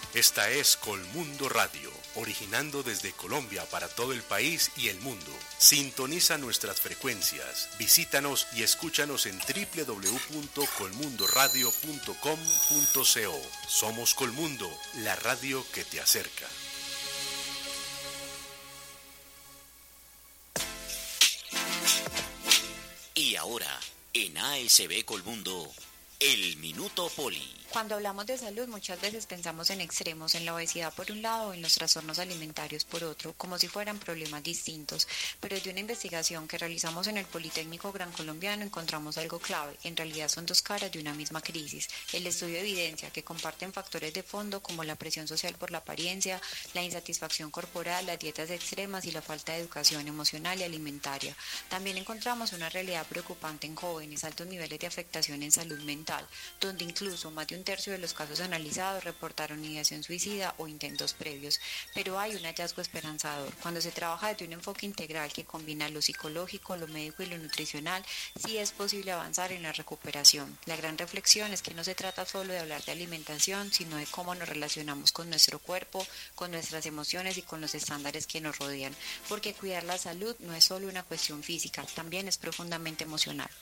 Esta es Colmundo Radio, originando desde Colombia para todo el país y el mundo. Sintoniza nuestras frecuencias, visítanos y escúchanos en www.colmundoradio.com.co. Somos Colmundo, la radio que te acerca. Y ahora, en ASB Colmundo, el Minuto Poli. Cuando hablamos de salud, muchas veces pensamos en extremos, en la obesidad por un lado o en los trastornos alimentarios por otro, como si fueran problemas distintos. Pero de una investigación que realizamos en el Politécnico Gran Colombiano encontramos algo clave. En realidad son dos caras de una misma crisis. El estudio evidencia que comparten factores de fondo como la presión social por la apariencia, la insatisfacción corporal, las dietas extremas y la falta de educación emocional y alimentaria. También encontramos una realidad preocupante en jóvenes, altos niveles de afectación en salud mental, donde incluso más de un tercio de los casos analizados reportaron ideación suicida o intentos previos. Pero hay un hallazgo esperanzador. Cuando se trabaja desde un enfoque integral que combina lo psicológico, lo médico y lo nutricional, sí es posible avanzar en la recuperación. La gran reflexión es que no se trata solo de hablar de alimentación, sino de cómo nos relacionamos con nuestro cuerpo, con nuestras emociones y con los estándares que nos rodean. Porque cuidar la salud no es solo una cuestión física, también es profundamente emocional.